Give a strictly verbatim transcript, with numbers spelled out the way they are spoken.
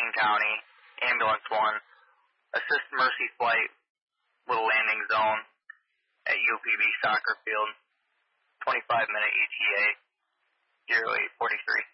King County, Ambulance one, assist Mercy Flight with a landing zone at U P B Soccer Field, twenty-five minute E T A, zero eight forty-three.